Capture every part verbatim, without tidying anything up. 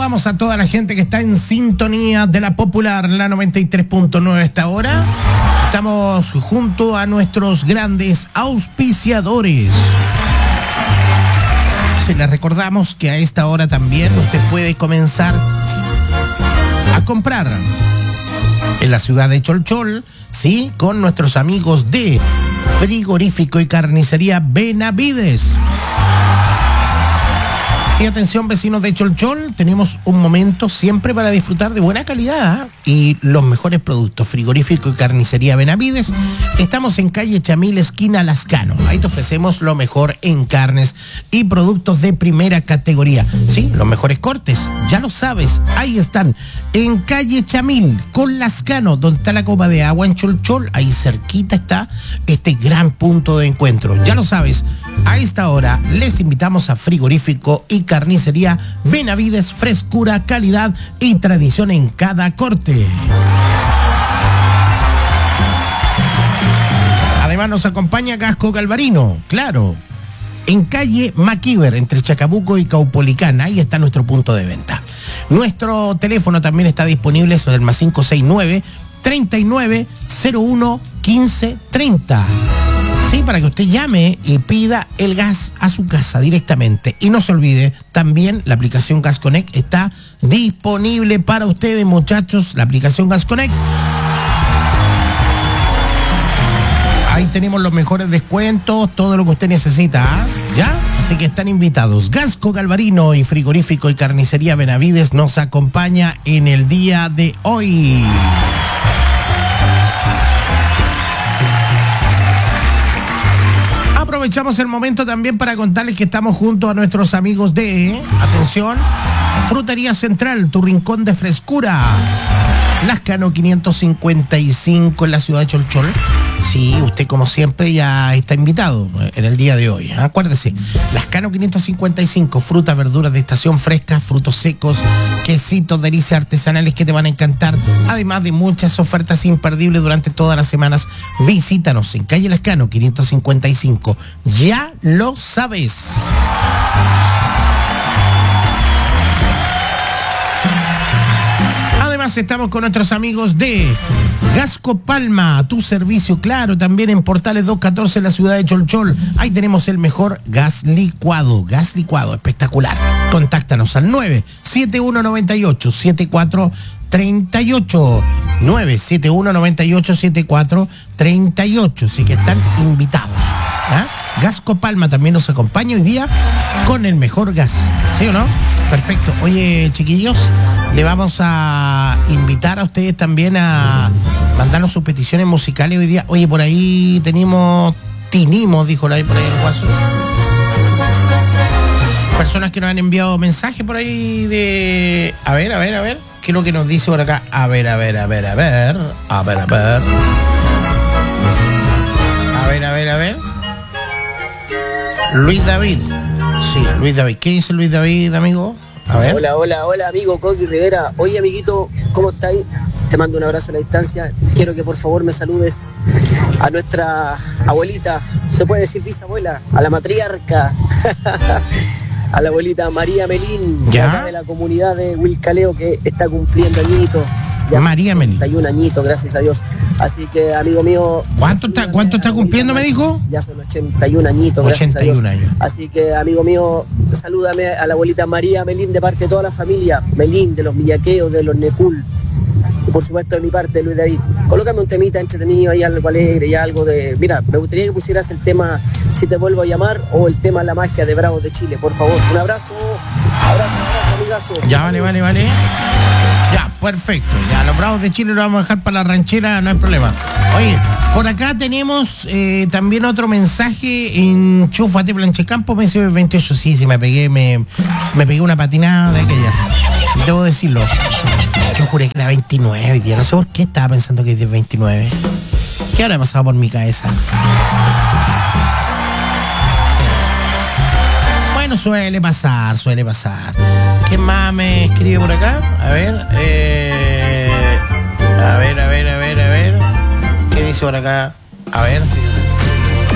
saludamos a toda la gente que está en sintonía de la Popular, la noventa y tres punto nueve a esta hora. Estamos junto a nuestros grandes auspiciadores. Se les recordamos que a esta hora también usted puede comenzar a comprar en la ciudad de Cholchol, sí, con nuestros amigos de Frigorífico y Carnicería Benavides. Sí, atención vecinos de Cholchol, tenemos un momento siempre para disfrutar de buena calidad, ¿eh? Y los mejores productos. Frigorífico y Carnicería Benavides. Estamos en calle Chamil, esquina Lascano. Ahí te ofrecemos lo mejor en carnes y productos de primera categoría. Sí, los mejores cortes, ya lo sabes, ahí están. En calle Chamil, con Lascano, donde está la copa de agua en Cholchol, ahí cerquita está este gran punto de encuentro. Ya lo sabes, a esta hora les invitamos a Frigorífico y Carnicería Benavides, frescura, calidad y tradición en cada corte. Además nos acompaña Gasco Galvarino, claro, en calle Maquiver, entre Chacabuco y Caupolicán. Ahí está nuestro punto de venta. Nuestro teléfono también está disponible, es el más cinco seis nueve, treinta y nueve, cero uno, quince, treinta. Sí, para que usted llame y pida el gas a su casa directamente. Y no se olvide, también la aplicación Gas Connect está disponible para ustedes, muchachos. La aplicación Gas Connect. Ahí tenemos los mejores descuentos, todo lo que usted necesita, ¿eh? ¿Ya? Así que están invitados. Gasco Galvarino y Frigorífico y Carnicería Benavides nos acompaña en el día de hoy. Aprovechamos el momento también para contarles que estamos junto a nuestros amigos de, atención, Frutería Central, tu rincón de frescura. Lascano quinientos cincuenta y cinco en la ciudad de Cholchol. Sí, usted como siempre ya está invitado en el día de hoy. Acuérdese, Lascano quinientos cincuenta y cinco, frutas, verduras de estación fresca, frutos secos, quesitos, delicias artesanales que te van a encantar. Además de muchas ofertas imperdibles durante todas las semanas. Visítanos en calle Lascano quinientos cincuenta y cinco. Ya lo sabes. Además estamos con nuestros amigos de Gasco Palma, tu servicio, claro, también en Portales doscientos catorce en la ciudad de Cholchol. Ahí tenemos el mejor gas licuado, gas licuado, espectacular. Contáctanos al nueve siete uno nueve ocho siete cuatro tres ocho, nueve siete uno nueve ocho siete cuatro tres ocho, así que están invitados. ¿Ah? Gasco Palma también nos acompaña hoy día con el mejor gas, ¿sí o no? Perfecto. Oye, chiquillos, le vamos a invitar a ustedes también a mandarnos sus peticiones musicales hoy día. Oye, por ahí tenemos, tinimos, dijo la por ahí el guaso. Personas que nos han enviado mensajes por ahí de... A ver, a ver, a ver. ¿Qué es lo que nos dice por acá? A ver, a ver, a ver, a ver. A ver, a ver. A ver, a ver, a ver. Luis David. Sí, Luis David. ¿Qué dice Luis David, amigo? A ver. Hola, hola, hola, amigo Coqui Rivera. Oye, amiguito, ¿cómo estáis? Te mando un abrazo a la distancia. Quiero que por favor me saludes a nuestra abuelita, se puede decir bisabuela, a la matriarca, a la abuelita María Melín, ¿ya? Acá de la comunidad de Huilcaleo, que está cumpliendo añitos. Ya María Melín. ochenta y un añitos, gracias a Dios. Así que, amigo mío... ¿Cuánto está, cuánto está cumpliendo, me dijo? Ya son ochenta y un añitos, gracias a Dios. ochenta y un años. Así que, amigo mío, salúdame a la abuelita María Melín de parte de toda la familia. Melín, de los Millaqueos, de los Necul. Y por supuesto de mi parte, Luis David. Colócame un temita entretenido ahí, algo alegre y algo de... Mira, me gustaría que pusieras el tema Si te vuelvo a llamar o el tema La magia de Bravos de Chile, por favor. Un abrazo, abrazo, abrazo, amigazo. Ya, vale, vale, vale. Ya, perfecto. Ya, los Bravos de Chile lo vamos a dejar para la ranchera, no hay problema. Oye, por acá tenemos eh, también otro mensaje. Enchúfate, Planchecampo, me dice veintiocho. Sí, sí, me pegué, me, me pegué una patinada de aquellas. Debo decirlo. Yo juré que era veintinueve hoy día. No sé por qué estaba pensando que es veintinueve. ¿Qué habrá pasado por mi cabeza? Sí. Bueno, suele pasar, suele pasar. ¿Qué más me escribe por acá? A ver, eh... A ver, a ver, a ver, a ver. ¿Qué dice por acá? A ver.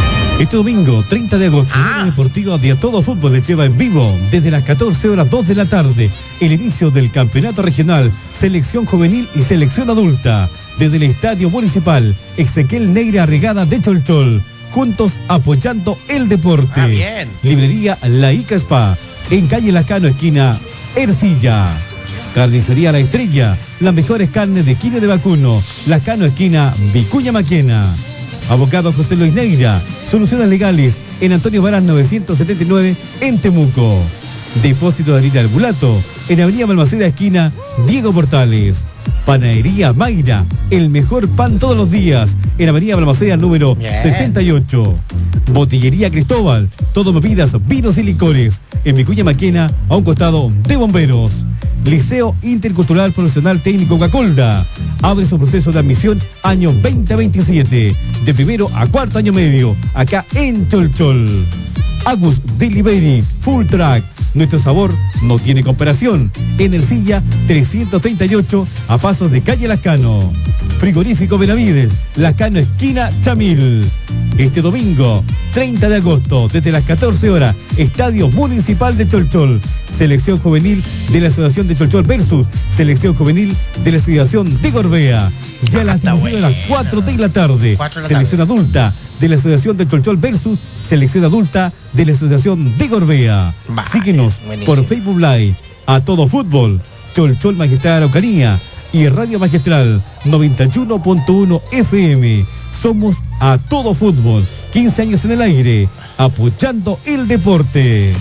Este domingo, treinta de agosto, Ah. la Deportiva de A Todo Fútbol les lleva en vivo desde las catorce horas dos de la tarde el inicio del campeonato regional, selección juvenil y selección adulta. Desde el Estadio Municipal, Ezequiel Neira Regada de Cholchol, juntos apoyando el deporte. Ah, bien. Librería La Ica Spa, en calle Lacano, esquina Ercilla. Carnicería La Estrella, las mejores carnes de quino de vacuno, Lacano, esquina Vicuña Maquena. Abogado José Luis Neira, soluciones legales en Antonio Varas novecientos setenta y nueve en Temuco. Depósito de harina del Bulato en Avenida Balmaceda, esquina Diego Portales. Panadería Mayra, el mejor pan todos los días en Avenida Balmaceda número Bien. sesenta y ocho. Botillería Cristóbal, todo bebidas, vinos y licores en Vicuña Maquena, a un costado de Bomberos. Liceo Intercultural Profesional Técnico Cacolda abre su proceso de admisión año veinte veintisiete, de primero a cuarto año medio, acá en Cholchol. Agus Delivery Full Track, nuestro sabor no tiene comparación. En Ercilla trescientos treinta y ocho, a pasos de calle Lacano. Frigorífico Benavides, Lacano, esquina Chamil. Este domingo, treinta de agosto, desde las catorce horas, Estadio Municipal de Cholchol. Selección juvenil de la Asociación de Cholchol versus Selección juvenil de la Asociación de Gorbea. Ya a las Está diecinueve horas, bueno. cuatro de la tarde. cuatro de la Selección adulta de la Asociación de Cholchol versus Selección adulta de la Asociación de Gorbea. Vale, Síguenos buenísimo. por Facebook Live, A Todo Fútbol, Cholchol Magistral Araucanía y Radio Magistral noventa y uno punto uno F M. Somos A Todo Fútbol, quince años en el aire, apoyando el deporte.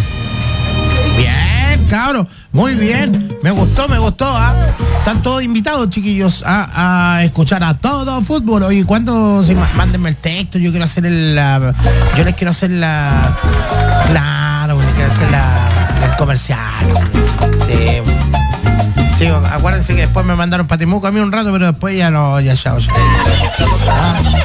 Bien, cabros, muy bien. Me gustó, me gustó. ¿Ah? Están todos invitados, chiquillos, a, a escuchar A Todo Fútbol. Oye, ¿cuándo? Si, mándenme el texto. Yo quiero hacer el. La, yo les quiero hacer la. Claro, les quiero hacer la, el comercial. Sí. Sí, acuérdense que después me mandaron para Temuco a mí un rato, pero después ya no, ya chao. Ah.